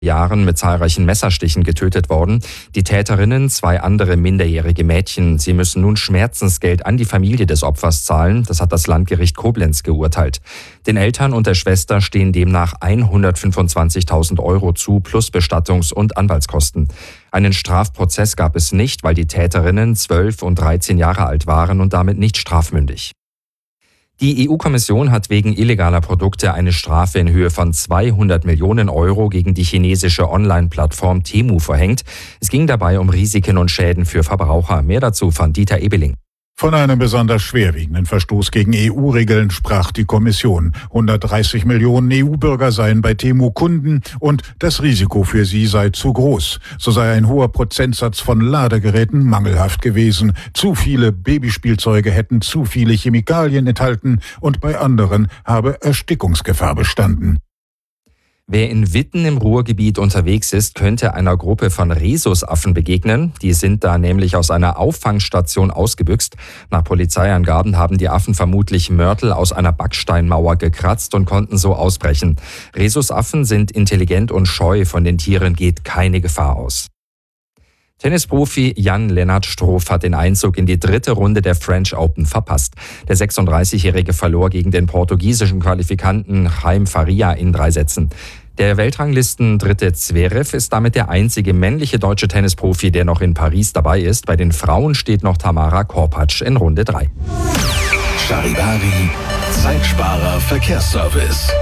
Jahren mit zahlreichen Messerstichen getötet worden. Die Täterinnen, 2 andere minderjährige Mädchen. Sie müssen nun Schmerzensgeld an die Familie des Opfers zahlen. Das hat das Landgericht Koblenz geurteilt. Den Eltern und der Schwester stehen demnach 125.000 € zu, plus Bestattungs- und Anwaltskosten. Einen Strafprozess gab es nicht, weil die Täterinnen 12 und 13 Jahre alt waren und damit nicht strafmündig. Die EU-Kommission hat wegen illegaler Produkte eine Strafe in Höhe von 200 Millionen € gegen die chinesische Online-Plattform Temu verhängt. Es ging dabei um Risiken und Schäden für Verbraucher. Mehr dazu von Dieter Ebeling. Von einem besonders schwerwiegenden Verstoß gegen EU-Regeln sprach die Kommission. 130 Millionen EU-Bürger seien bei Temu Kunden und das Risiko für sie sei zu groß. So sei ein hoher Prozentsatz von Ladegeräten mangelhaft gewesen. Zu viele Babyspielzeuge hätten zu viele Chemikalien enthalten und bei anderen habe Erstickungsgefahr bestanden. Wer in Witten im Ruhrgebiet unterwegs ist, könnte einer Gruppe von Rhesusaffen begegnen. Die sind da nämlich aus einer Auffangstation ausgebüxt. Nach Polizeiangaben haben die Affen vermutlich Mörtel aus einer Backsteinmauer gekratzt und konnten so ausbrechen. Rhesusaffen sind intelligent und scheu, von den Tieren geht keine Gefahr aus. Tennisprofi Jan-Lennart Struff hat den Einzug in die 3. Runde der French Open verpasst. Der 36-Jährige verlor gegen den portugiesischen Qualifikanten Jaime Faria in 3 Sätzen. Der Weltranglisten-Dritte Zverev ist damit der einzige männliche deutsche Tennisprofi, der noch in Paris dabei ist. Bei den Frauen steht noch Tamara Korpatsch in Runde 3. Charivari, Zeitsparer Verkehrsservice.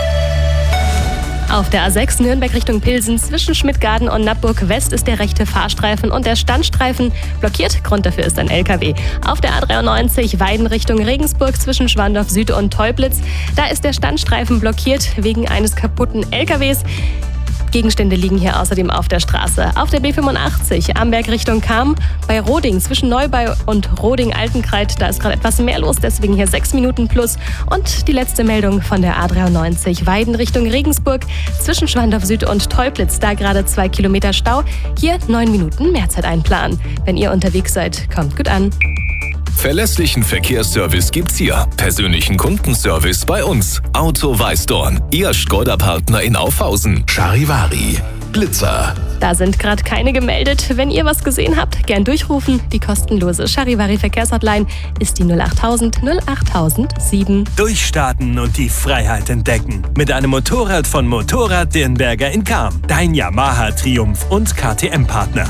Auf der A6 Nürnberg Richtung Pilsen zwischen Schmidtgarden und Nappburg West ist der rechte Fahrstreifen und der Standstreifen blockiert. Grund dafür ist ein LKW. Auf der A93 Weiden Richtung Regensburg zwischen Schwandorf Süd und Teublitz. Da ist der Standstreifen blockiert wegen eines kaputten LKWs. Gegenstände liegen hier außerdem auf der Straße. Auf der B85 Amberg Richtung Cham bei Roding zwischen Neubau und Roding-Altenkreid. Da ist gerade etwas mehr los, deswegen hier 6 Minuten plus. Und die letzte Meldung von der A93 Weiden Richtung Regensburg zwischen Schwandorf Süd und Teublitz. Da gerade 2 Kilometer Stau. Hier 9 Minuten Mehrzeit einplanen. Wenn ihr unterwegs seid, kommt gut an. Verlässlichen Verkehrsservice gibt's hier. Persönlichen Kundenservice bei uns. Auto Weißdorn. Ihr Škoda-Partner in Aufhausen. Charivari. Blitzer. Da sind gerade keine gemeldet. Wenn ihr was gesehen habt, gern durchrufen. Die kostenlose Charivari Verkehrshotline ist die 08000 08007. Durchstarten und die Freiheit entdecken. Mit einem Motorrad von Motorrad Dirnberger in Cham. Dein Yamaha Triumph und KTM-Partner.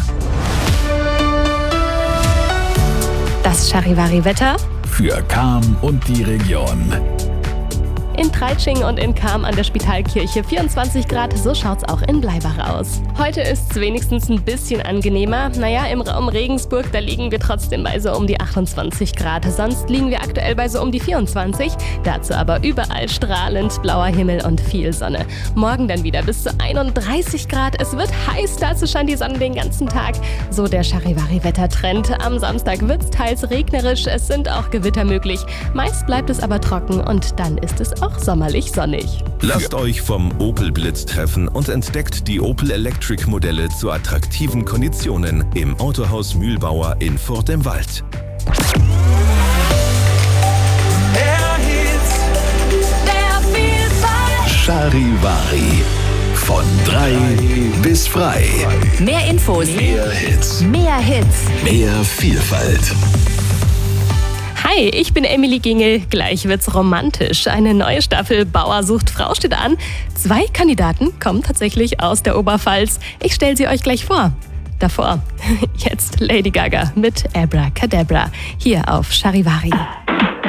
Das Charivari-Wetter für Cham und die Region. In Treitsching und in Cham an der Spitalkirche 24 Grad, so schaut's auch in Bleibach aus. Heute ist's wenigstens ein bisschen angenehmer. Naja, im Raum Regensburg, da liegen wir trotzdem bei so um die 28 Grad. Sonst liegen wir aktuell bei so um die 24. Dazu aber überall strahlend blauer Himmel und viel Sonne. Morgen dann wieder bis zu 31 Grad. Es wird heiß, dazu scheint die Sonne den ganzen Tag. So der Charivari-Wettertrend. Am Samstag wird's teils regnerisch, es sind auch Gewitter möglich. Meist bleibt es aber trocken und dann ist es auch sommerlich sonnig. Lasst euch vom Opel Blitz treffen und entdeckt die Opel Electric Modelle zu attraktiven Konditionen im Autohaus Mühlbauer in Furt im Wald. Charivari. Von 3 bis frei. Mehr Infos. Mehr Hits. Mehr Hits. Mehr Vielfalt. Hi, ich bin Emily Gingel. Gleich wird's romantisch. Eine neue Staffel Bauer sucht Frau steht an. 2 Kandidaten kommen tatsächlich aus der Oberpfalz. Ich stelle sie euch gleich vor. Davor, jetzt Lady Gaga mit Abracadabra. Hier auf Charivari.